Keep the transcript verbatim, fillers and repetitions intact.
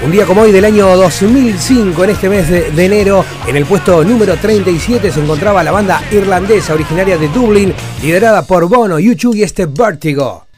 Un día como hoy del año dos mil cinco, en este mes de, de enero, en el puesto número treinta y siete se encontraba la banda irlandesa originaria de Dublín, liderada por Bono, U dos y este Vertigo.